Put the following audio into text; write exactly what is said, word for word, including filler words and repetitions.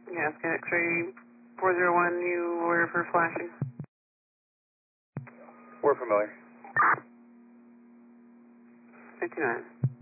Yeah, it's X-ray four zero one, you order for flashing. We're familiar. fifty-nine.